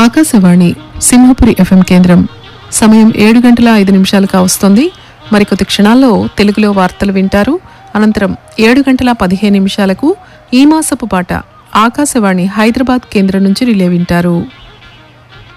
Akashvani Simhapuri FM కేంద్రం. సమయం 7:05 కావస్తోంది. మరికొద్ది క్షణాల్లో తెలుగులో వార్తలు వింటారు. అనంతరం 7:15 ఈ మాసపు పాట ఆకాశవాణి హైదరాబాద్ కేంద్రం నుంచి రిలే వింటారు.